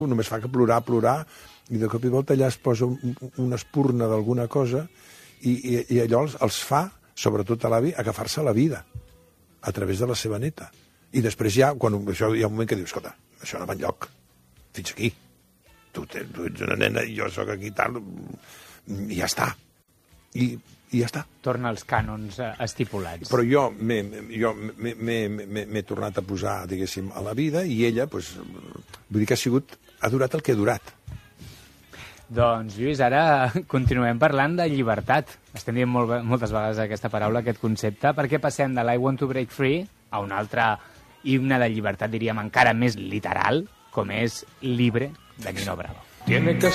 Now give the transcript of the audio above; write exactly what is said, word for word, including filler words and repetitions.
només fa que plorar, plorar, i de cop i volta allà es posa un, una espurna d'alguna cosa i, i, i allò els, els fa, sobretot a l'avi, agafar-se la vida a través de la seva neta. I després ja, quan això, hi ha un moment que dius, escolta, això no va enlloc, fins aquí. Tu, te, tu ets una nena i jo sóc aquí tal, i ja està. I, i ja està. Torna als cànons estipulats. Però jo m'he tornat a posar, diguéssim, a la vida, i ella, doncs, vull dir que ha sigut, ha durat el que ha durat. Doncs, Lluís, ara continuem parlant de llibertat. Estem dient molt, moltes vegades aquesta paraula, aquest concepte. Per què passem de l'I Want to Break Free a un altre himne de llibertat, diríem, encara més literal, com és Libre, de Nino Bravo. Tiene que